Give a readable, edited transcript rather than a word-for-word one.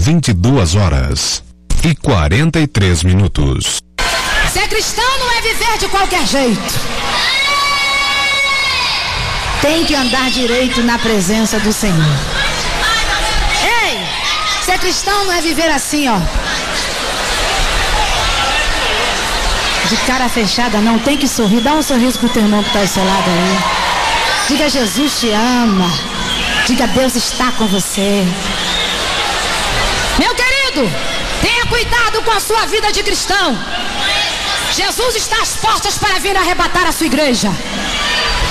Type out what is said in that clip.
22h43. Ser cristão não é viver de qualquer jeito. Tem que andar direito na presença do Senhor. Ei, ser cristão não é viver assim, ó, de cara fechada, não. Tem que sorrir. Dá um sorriso pro teu irmão que está ao seu lado aí. Diga: Jesus te ama. Diga: Deus está com você. Meu querido, tenha cuidado com a sua vida de cristão. Jesus está às portas para vir arrebatar a sua igreja.